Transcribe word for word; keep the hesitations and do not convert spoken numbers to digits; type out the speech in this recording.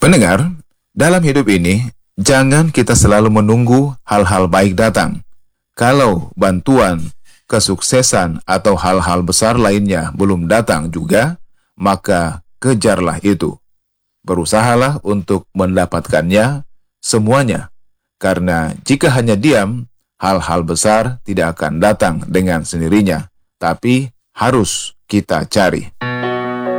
Pendengar, dalam hidup ini, jangan kita selalu menunggu hal-hal baik datang. Kalau bantuan, kesuksesan, atau hal-hal besar lainnya belum datang juga, maka kejarlah itu. Berusahalah untuk mendapatkannya semuanya. Karena jika hanya diam, hal-hal besar tidak akan datang dengan sendirinya, tapi harus kita cari.